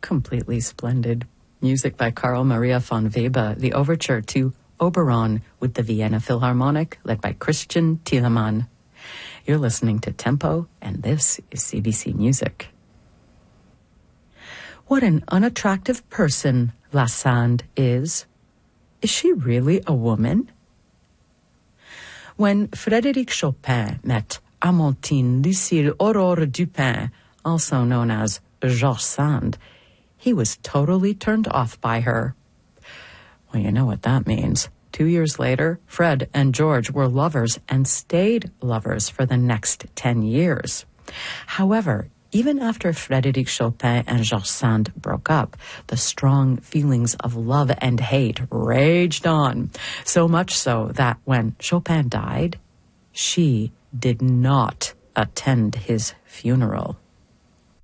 completely splendid. Music by Carl Maria von Weber, the overture to Oberon with the Vienna Philharmonic, led by Christian Thielemann. You're listening to Tempo, and this is CBC Music. What an unattractive person La Sand is. Is she really a woman? When Frédéric Chopin met Amantine Lucille Aurore Dupin, also known as George Sand, he was totally turned off by her. Well, you know what that means. 2 years later, Fred and George were lovers and stayed lovers for the next 10 years. However, even after Frédéric Chopin and Georges Sand broke up, the strong feelings of love and hate raged on, so much so that when Chopin died, she did not attend his funeral.